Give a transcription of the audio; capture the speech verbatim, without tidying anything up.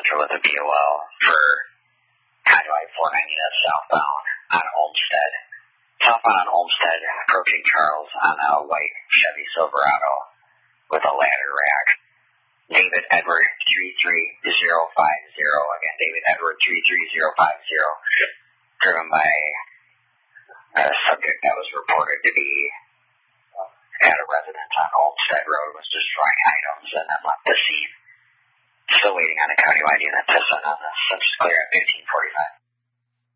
encounter with a B O L for Highway four ninety, that's southbound on Olmsted. Southbound on Olmsted, approaching Charles on a white Chevy Silverado with a ladder rack. David Edward three three zero five zero. Again, David Edward three three zero five zero. Driven by a subject that was reported to be at a residence on Olmsted Road, was destroying items, and then left the scene. Still waiting on a countywide unit to send on this. So just clear at fifteen forty-five.